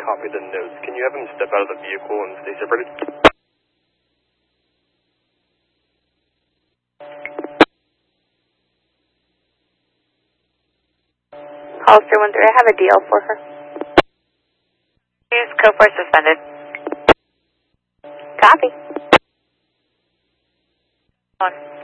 copy the notes. Can you have him step out of the vehicle and stay separated? Hollister 1-3, I have a deal for her. Use code 4 suspended. Copy. On.